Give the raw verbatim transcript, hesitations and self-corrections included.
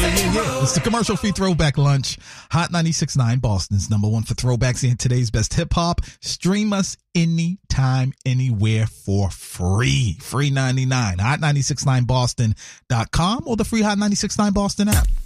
yeah, yeah. It's the commercial-free throwback lunch. Hot ninety-six point nine, Boston's number one for throwbacks and today's best hip-hop. Stream us anytime, anywhere for free. Free ninety-nine. hot nine six nine boston dot com or the free Hot ninety-six point nine Boston app.